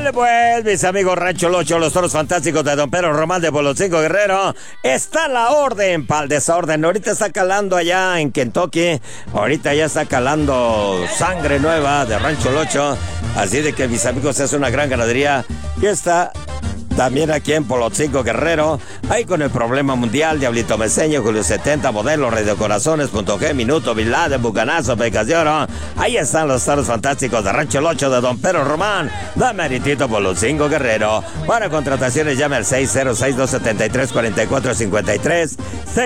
Órale pues, mis amigos Rancho Locho, los toros fantásticos de Don Pedro Román de Boloncingo Guerrero. Está la orden para el desorden. Ahorita está calando allá en Kentucky. Ahorita ya está calando sangre nueva de Rancho Locho. Así de que, mis amigos, es una gran ganadería que está también aquí en Boloncingo Guerrero, ahí con el problema mundial, Diablito Meseño, Julio 70, Modelo, Rey de Corazones, Punto G, Minuto, Vilade, Bucanazo, Pecas de Oro. Ahí están los toros fantásticos de Rancho Locho de Don Pedro Román, de Meritito Boloncingo Guerrero. Para contrataciones llame al 606-273-4453,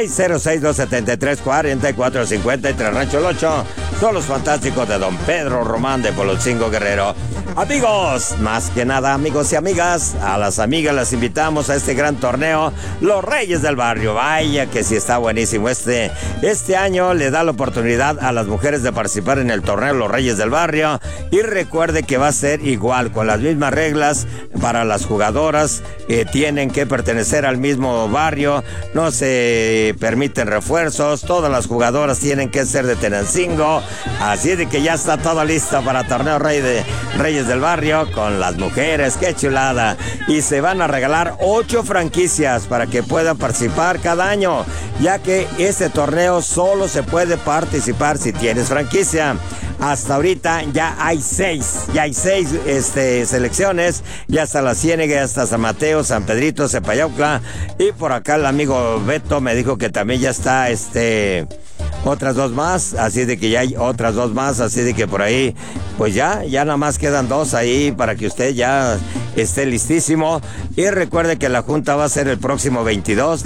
606-273-4453, Rancho Locho, son los fantásticos de Don Pedro Román de Boloncingo Guerrero. Amigos, más que nada, amigos y amigas, a las amigas las invitamos a este gran torneo, Los Reyes del Barrio. Vaya que sí está buenísimo. Este año le da la oportunidad a las mujeres de participar en el torneo Los Reyes del Barrio. Y recuerde que va a ser igual, con las mismas reglas para las jugadoras que tienen que pertenecer al mismo barrio. No se permiten refuerzos, todas las jugadoras tienen que ser de Tenancingo. Así de que ya está todo listo para torneo Reyes del Barrio con las mujeres. ¡Qué chulada! Y se van a regalar 8 franquicias para que puedan participar cada año, ya que este torneo solo se puede participar si tienes franquicia. Hasta ahorita ya hay 6 selecciones, ya hasta La Ciénega, ya hasta San Mateo, San Pedrito, Cepayaucla, y por acá el amigo Beto me dijo que también ya está otras 2 más, así de que ya hay otras 2 más, así de que por ahí, pues ya nada más quedan 2 ahí para que usted ya esté listísimo. Y recuerde que la junta va a ser el próximo 22,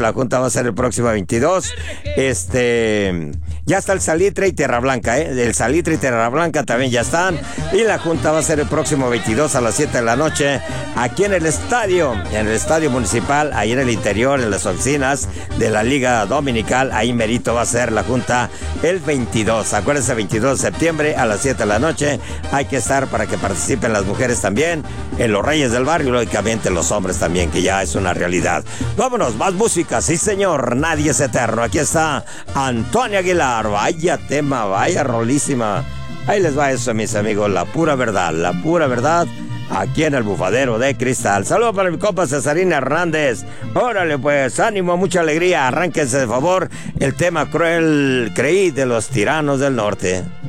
ya está el Salitre y Tierra Blanca, el Salitre y Tierra Blanca también ya están, y la junta va a ser el próximo 22 a las 7 de la noche, aquí en el estadio municipal, ahí en el interior, en las oficinas de la Liga Dominical. Ahí merito va a ser la junta el 22, acuérdense, 22 de septiembre a las 7 de la noche, hay que estar para que participen las mujeres también, en los Reyes del Barrio, y lógicamente los hombres también, que ya es una realidad. Vámonos, más música, sí señor, nadie es eterno. Aquí está Antonio Aguilar, vaya tema, vaya rolísima. Ahí les va eso, mis amigos, la pura verdad, aquí en el Bufadero de Cristal. Saludos para mi compa Cesarina Hernández. Órale pues, ánimo, mucha alegría, arránquense de favor el tema Cruel Creí de los Tiranos del Norte.